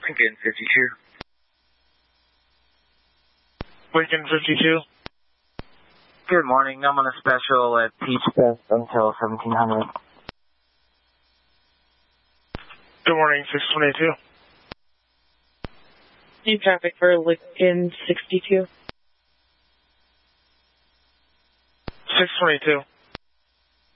Lincoln 52. Lincoln 52. Good morning. I'm on a special at Peach Fest until 1700. Good morning, 622. New traffic for Lincoln 62. 622.